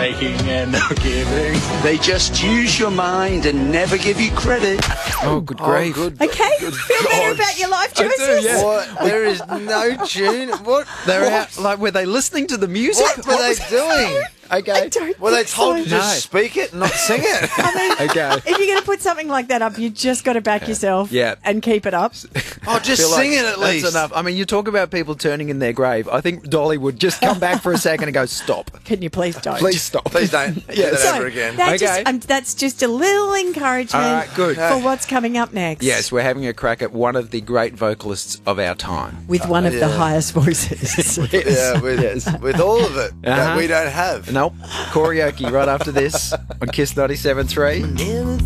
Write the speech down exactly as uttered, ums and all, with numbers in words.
taking and no giving. They just use your mind and never give you credit. Oh, good grief. Oh, good, Okay, good feel better God. about your life I do, choices. yeah. What? There is no tune. What? They're what? out, like, were they listening to the music? What were they doing? Okay. I don't Were they think told so. to just No. speak it, not sing it? Okay. If you're going to put something like that up, you just got to back yourself Yeah. and keep it up. Oh, just Feel like sing it at that's least. enough. I mean, you talk about people turning in their grave. I think Dolly would just come back for a second and go, stop. Can you please don't? Please stop. Please don't do Yes. that So, ever again. that Okay. just, um, that's just a little encouragement All right, good. for what's coming up next. Yes, we're having a crack at one of the great vocalists of our time. With one of the yeah. highest voices. Yeah, with, Yes. with all of it Uh-huh. that we don't have. Nope. Karaoke right after this on Kiss ninety-seven point three. Never